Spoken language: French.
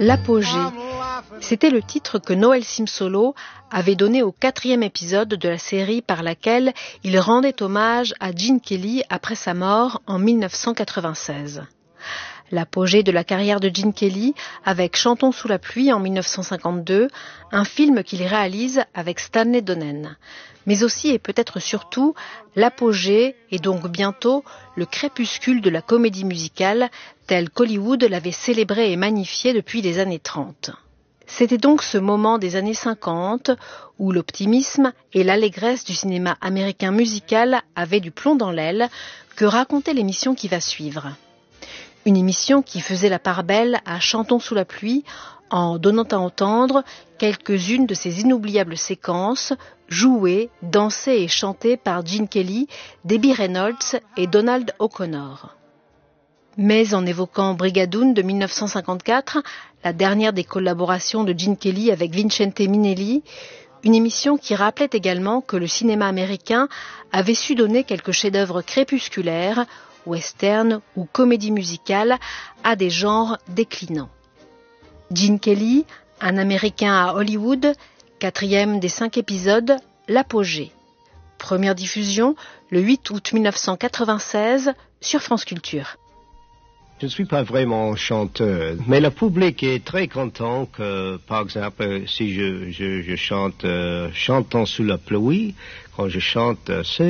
L'apogée, c'était le titre que Noël Simsolo avait donné au 4e épisode de la série par laquelle il rendait hommage à Gene Kelly après sa mort en 1996. L'apogée de la carrière de Gene Kelly avec Chantons sous la pluie en 1952, un film qu'il réalise avec Stanley Donen. Mais aussi et peut-être surtout l'apogée et donc bientôt le crépuscule de la comédie musicale tel qu'Hollywood l'avait célébré et magnifié depuis les années 30. C'était donc ce moment des années 50 où l'optimisme et l'allégresse du cinéma américain musical avaient du plomb dans l'aile que racontait l'émission qui va suivre. Une émission qui faisait la part belle à Chantons sous la pluie en donnant à entendre quelques-unes de ces inoubliables séquences jouées, dansées et chantées par Gene Kelly, Debbie Reynolds et Donald O'Connor. Mais en évoquant Brigadoon de 1954, la dernière des collaborations de Gene Kelly avec Vincente Minnelli, une émission qui rappelait également que le cinéma américain avait su donner quelques chefs-d'œuvre crépusculaires, western ou comédie musicale à des genres déclinants. Gene Kelly, un Américain à Hollywood, 4e des 5 épisodes, l'apogée. Première diffusion le 8 août 1996 sur France Culture. Je ne suis pas vraiment chanteur, mais le public est très content que, par exemple, si je chante Chantons sous la pluie, quand je chante